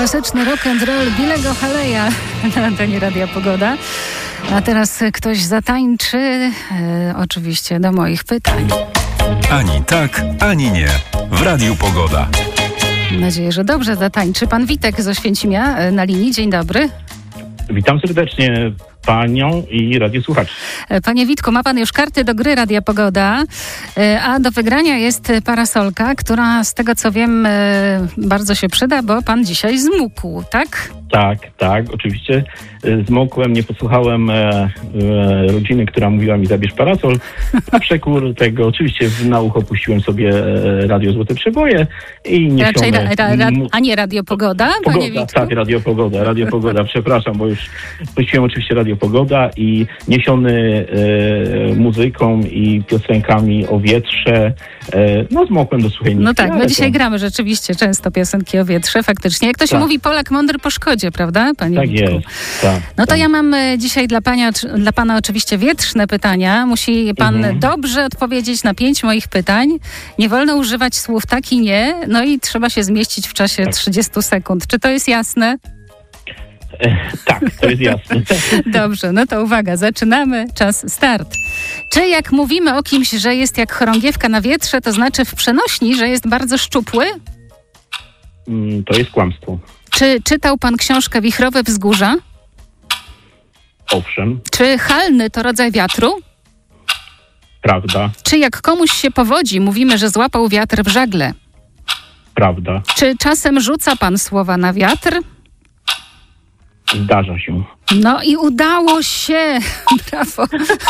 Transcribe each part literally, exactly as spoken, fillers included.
Klasyczny rock and roll Billego Haleya na antenie Radia Pogoda. A teraz ktoś zatańczy, e, oczywiście do moich pytań. Ani tak, ani nie. W Radiu Pogoda. Mam nadzieję, że dobrze zatańczy. Pan Witek z Oświęcimia e, na linii. Dzień dobry. Witam serdecznie panią i radiosłuchaczy. Panie Witku, ma pan już karty do gry Radia Pogoda, a do wygrania jest parasolka, która z tego co wiem bardzo się przyda, bo pan dzisiaj zmógł, tak? Tak, tak, oczywiście zmokłem, nie posłuchałem e, e, rodziny, która mówiła mi zabierz parasol. Na przekór tego oczywiście w na ucho puściłem sobie Radio Złote Przeboje i niesione... Raczej ra, ra, ra, a nie Radio Pogoda, Pogoda, panie Witku? Tak, Radio Pogoda, Radio Pogoda, przepraszam, bo już puściłem oczywiście Radio Pogoda i niesiony e, muzyką i piosenkami o wietrze, e, no zmokłem do suchej nitki. No tak, my dzisiaj to... gramy rzeczywiście często piosenki o wietrze, faktycznie. Jak to się tak. mówi, Polak mądry po szkodzie, prawda, panie Tak Witku? jest, tak. No to tak. ja mam dzisiaj dla pana, dla pana oczywiście wietrzne pytania. Musi pan mhm. dobrze odpowiedzieć na pięć moich pytań. Nie wolno używać słów tak i nie. No i trzeba się zmieścić w czasie tak. trzydziestu sekund. Czy to jest jasne? E, tak, to jest jasne. Dobrze, no to uwaga, zaczynamy. Czas start. Czy jak mówimy o kimś, że jest jak chorągiewka na wietrze, to znaczy w przenośni, że jest bardzo szczupły? Mm, to jest kłamstwo. Czy czytał pan książkę Wichrowe Wzgórza? Owszem. Czy halny to rodzaj wiatru? Prawda. Czy jak komuś się powodzi, mówimy, że złapał wiatr w żagle? Prawda. Czy czasem rzuca pan słowa na wiatr? Zdarza się. No i udało się! Brawo!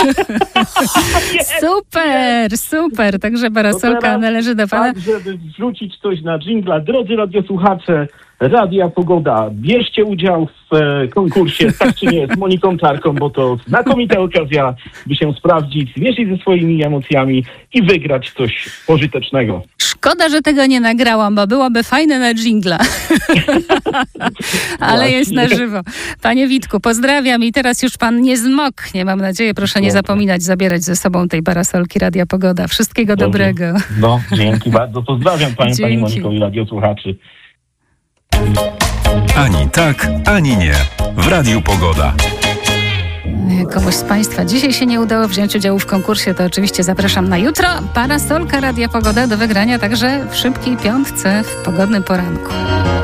Super, super! Także parasolka należy do pana. Tak, żeby wrzucić coś na dżingla. Drodzy radiosłuchacze, Radia Pogoda, bierzcie udział w e, konkursie, tak czy nie, z Moniką Czarką, bo to znakomita okazja, by się sprawdzić, zmierzyć ze swoimi emocjami i wygrać coś pożytecznego. Szkoda, że tego nie nagrałam, bo byłoby fajne na dżingla. Ale jest na żywo. Panie Witku, pozdrawiam i teraz już pan nie zmoknie, mam nadzieję. Proszę nie zapominać zabierać ze sobą tej parasolki Radia Pogoda. Wszystkiego Dobrze. dobrego. No, dzięki bardzo. Pozdrawiam panią, Dzięki. pani Moniko i radiosłuchaczy. Ani tak, ani nie. W Radiu Pogoda. Komuś z państwa dzisiaj się nie udało wziąć udziału w konkursie, to oczywiście zapraszam na jutro. Parasolka Radia Pogoda do wygrania także w szybkiej piątce w pogodnym poranku.